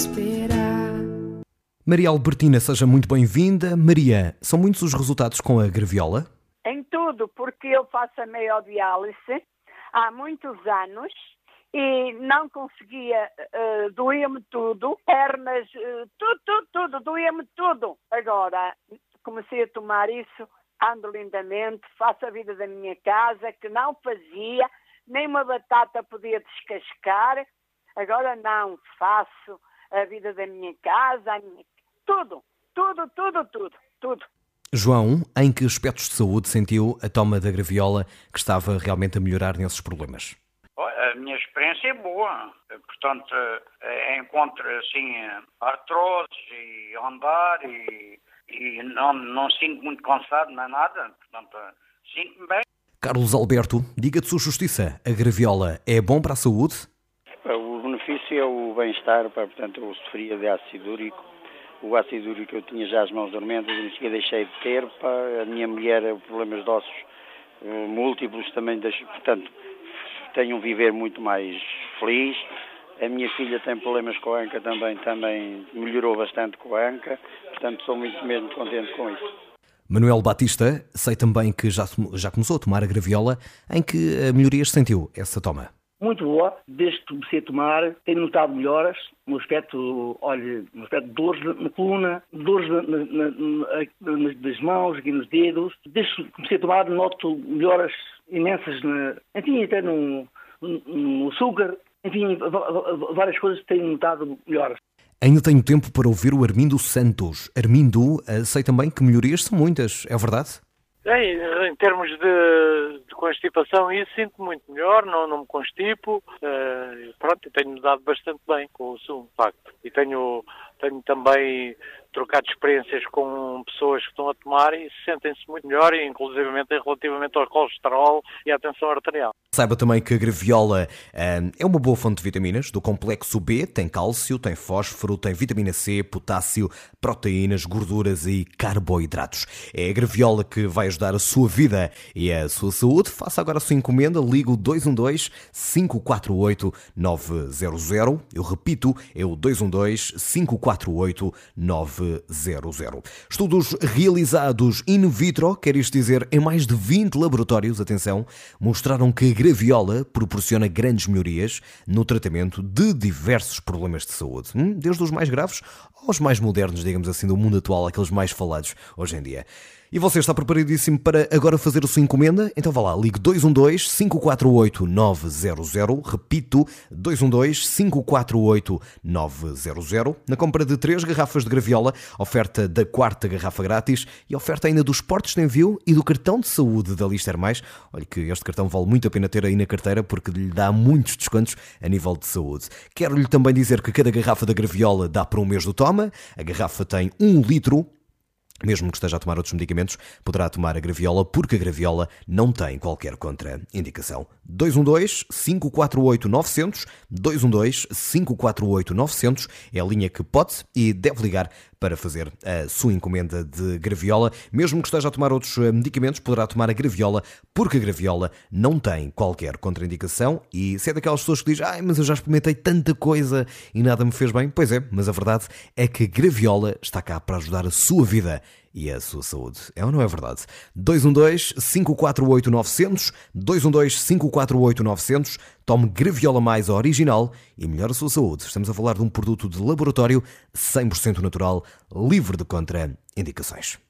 esperar. Maria Albertina, seja muito bem-vinda. Maria, são muitos os resultados com a graviola? Em tudo, porque eu faço a meiodiálise há muitos anos e não conseguia, doía-me tudo, pernas, tudo, doía-me tudo. Agora, comecei a tomar isso, ando lindamente, faço a vida da minha casa, que não fazia, nem uma batata podia descascar. Agora não, faço a vida da minha casa, tudo. João, em que aspectos de saúde sentiu a toma da graviola que estava realmente a melhorar nesses problemas? A minha experiência é boa, portanto, encontro assim artrose e andar e não sinto muito cansado, não é nada, portanto, sinto-me bem. Carlos Alberto, diga de sua justiça, a graviola é bom para a saúde? O benefício é o bem-estar, portanto, eu sofria de ácido úrico. O ácido úrico eu tinha já as mãos dormentes, eu deixei de ter, a minha mulher problemas de ossos múltiplos também, portanto, tenho um viver muito mais feliz. A minha filha tem problemas com a anca também melhorou bastante com a anca, portanto sou muito mesmo contente com isso. Manuel Batista, sei também que já começou a tomar a graviola, em que melhorias sentiu essa toma? Muito boa, desde que comecei a tomar, tenho notado melhoras no aspecto, de dores na coluna, dores das mãos, aqui nos dedos. Desde que comecei a tomar, noto melhoras imensas, até no açúcar, enfim, várias coisas tenho notado melhoras. Ainda tenho tempo para ouvir o Armindo Santos. Armindo, sei também que melhorias são muitas, é verdade? Em termos de constipação, isso sinto muito melhor, não me constipo, tenho-me dado bastante bem com o sumo, de facto. E tenho também trocado experiências com pessoas que estão a tomar e sentem-se muito melhor, e inclusivamente relativamente ao colesterol e à tensão arterial. Saiba também que a graviola é uma boa fonte de vitaminas, do complexo B, tem cálcio, tem fósforo, tem vitamina C, potássio, proteínas, gorduras e carboidratos. É a graviola que vai ajudar a sua vida e a sua saúde. Faça agora a sua encomenda, liga o 212-548-900. Eu repito, é o 212-548-900. Estudos realizados in vitro, quer isto dizer, em mais de 20 laboratórios, atenção, mostraram que a graviola proporciona grandes melhorias no tratamento de diversos problemas de saúde, desde os mais graves aos mais modernos, digamos assim, do mundo atual, aqueles mais falados hoje em dia. E você está preparadíssimo para agora fazer a sua encomenda? Então vá lá, ligue 212-548-900, repito, 212-548-900. Na compra de 3 garrafas de graviola, oferta da 4ª garrafa grátis e oferta ainda dos portos de envio e do cartão de saúde da Lister Mais. Olha que este cartão vale muito a pena ter aí na carteira porque lhe dá muitos descontos a nível de saúde. Quero-lhe também dizer que cada garrafa da graviola dá para um mês do toma. A garrafa tem 1 litro. Mesmo que esteja a tomar outros medicamentos, poderá tomar a graviola porque a graviola não tem qualquer contraindicação. 212-548-900, 212-548-900 é a linha que pode e deve ligar para fazer a sua encomenda de graviola. Mesmo que esteja a tomar outros medicamentos, poderá tomar a graviola porque a graviola não tem qualquer contraindicação. E se é daquelas pessoas que dizem, mas eu já experimentei tanta coisa e nada me fez bem, pois é, mas a verdade é que a graviola está cá para ajudar a sua vida e a sua saúde. É ou não é verdade? 212-548-900, 212-548-900, tome Graviola Mais original e melhore a sua saúde. Estamos a falar de um produto de laboratório 100% natural, livre de contraindicações.